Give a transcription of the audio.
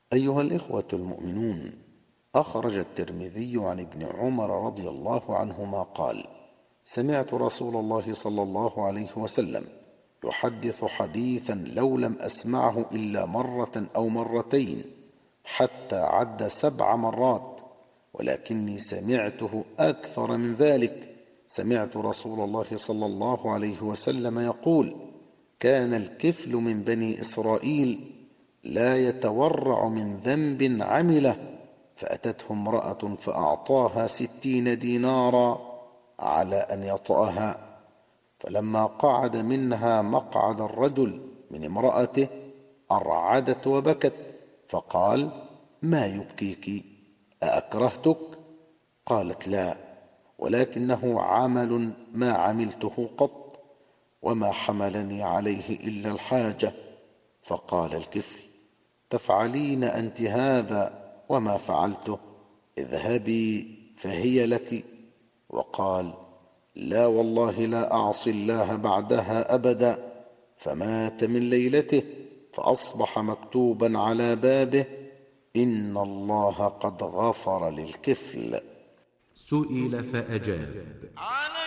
أيها الإخوة المؤمنون، أخرج الترمذي عن ابن عمر رضي الله عنهما قال: سمعت رسول الله صلى الله عليه وسلم يحدث حديثا لو لم أسمعه إلا مرة أو مرتين حتى عد 7 مرات، ولكني سمعته أكثر من ذلك. سمعت رسول الله صلى الله عليه وسلم يقول: كان الكفل من بني إسرائيل لا يتورع من ذنب عمله، فأتته امرأة فأعطاها 60 دينارا على أن يطأها، فلما قعد منها مقعد الرجل من امرأته أرعدت وبكت، فقال: ما يبكيك؟ أأكرهتك؟ قالت: لا، ولكنه عمل ما عملته قط، وما حملني عليه إلا الحاجة. فقال الكفل: تفعلين أنت هذا وما فعلته، اذهبي فهي لك. وقال: لا والله لا أعصي الله بعدها أبدا. فمات من ليلته، فأصبح مكتوبا على بابه: إن الله قد غفر للكفل. سئل فأجاب: